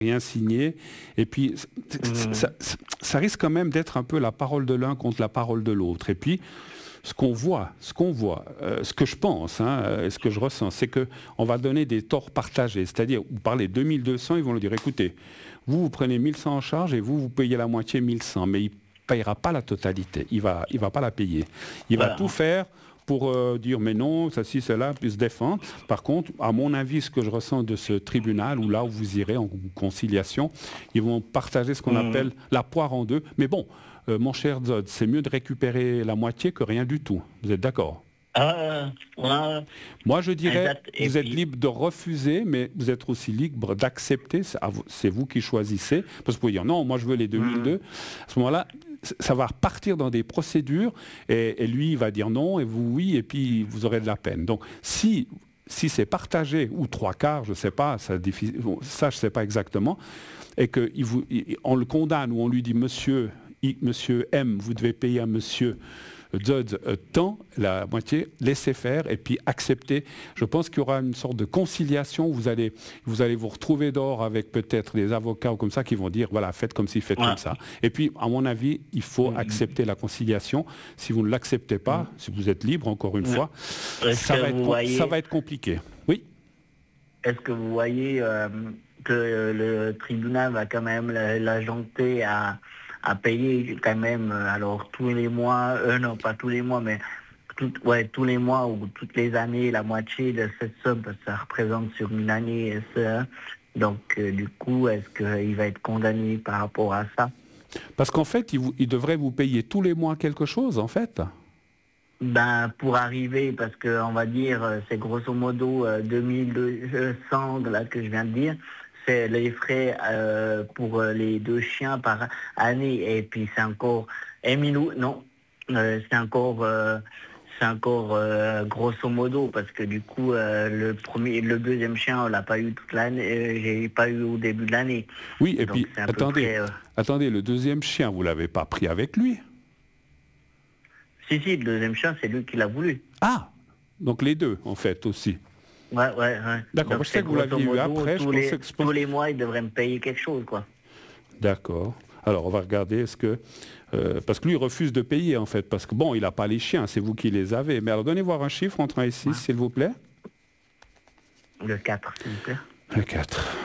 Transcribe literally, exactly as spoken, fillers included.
rien signé. Et puis, mmh. ça, ça risque quand même d'être un peu la parole de l'un contre la parole de l'autre. Et puis, ce qu'on voit, ce qu'on voit, euh, ce que je pense, hein, euh, ce que je ressens, c'est qu'on va donner des torts partagés. C'est-à-dire, vous parlez deux mille deux cents, ils vont leur dire, écoutez, vous, vous prenez mille cent en charge et vous, vous payez la moitié mille cent. Mais il ne payera pas la totalité. Il ne va, il va pas la payer. Il voilà. va tout faire pour euh, dire, mais non, ça, ci, cela, puis se défendre. Par contre, à mon avis, ce que je ressens de ce tribunal, ou là où vous irez en conciliation, ils vont partager ce qu'on mmh. appelle la poire en deux. Mais bon, Euh, mon cher Zod, c'est mieux de récupérer la moitié que rien du tout. Vous êtes d'accord ? euh, ouais. Moi, je dirais, exact. vous puis... êtes libre de refuser, mais vous êtes aussi libre d'accepter. C'est vous qui choisissez. Parce que vous pouvez dire, non, moi, je veux les deux mille deux. Mmh. À ce moment-là, ça va repartir dans des procédures, et, et lui, il va dire non, et vous, oui, et puis vous aurez de la peine. Donc, si... si c'est partagé, ou trois quarts, je ne sais pas, ça, ça je ne sais pas exactement, et qu'on le condamne, ou on lui dit, monsieur, monsieur M, vous devez payer à monsieur Zod euh, tant, la moitié, laissez faire, et puis accepter. Je pense qu'il y aura une sorte de conciliation, vous allez vous, allez vous retrouver dehors avec peut-être des avocats ou comme ça qui vont dire, voilà, faites comme ci, faites ouais. comme ça. Et puis, à mon avis, il faut mmh. accepter la conciliation. Si vous ne l'acceptez pas, mmh. si vous êtes libre, encore une mmh. fois, ça va, être, voyez... ça va être compliqué. Oui. Est-ce que vous voyez euh, que euh, le tribunal va quand même l'ajouter à... à payer quand même, alors tous les mois, euh, non pas tous les mois, mais tout, ouais, tous les mois ou toutes les années, la moitié de cette somme, parce que ça représente sur une année. Ça. Donc euh, du coup, est-ce qu'il va être condamné par rapport à ça ? Parce qu'en fait, il, vous, il devrait vous payer tous les mois quelque chose, en fait. Ben, pour arriver, parce qu'on va dire, c'est grosso modo euh, deux mille deux cents là, que je viens de dire, c'est les frais euh, pour les deux chiens par année, et puis c'est encore un minou, non, euh, c'est encore, euh, c'est encore euh, grosso modo, parce que du coup, euh, le premier, le deuxième chien, on l'a pas eu toute l'année, euh, j'ai pas eu au début de l'année. Oui, et donc, puis, attendez, près, euh... attendez, le deuxième chien, vous l'avez pas pris avec lui ? Si, si, le deuxième chien, c'est lui qui l'a voulu. Ah, donc les deux, en fait, aussi. Ouais, ouais, ouais. D'accord, je sais que vous l'aviez eu après. Tous, je les, que je tous les mois, il devrait me payer quelque chose, quoi. D'accord. Alors, on va regarder, est-ce que... Euh, parce que lui, il refuse de payer, en fait, parce que, bon, il n'a pas les chiens, c'est vous qui les avez. Mais alors, donnez voir un chiffre entre un et six, ouais. s'il vous plaît. Le quatre, s'il vous plaît. Le quatre.